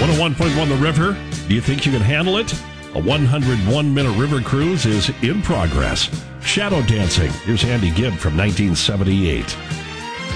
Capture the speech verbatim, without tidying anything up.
one oh one point one The River. Do you think you can handle it? A one hundred one minute river cruise is in progress. Shadow dancing. Here's Andy Gibb from nineteen seventy-eight.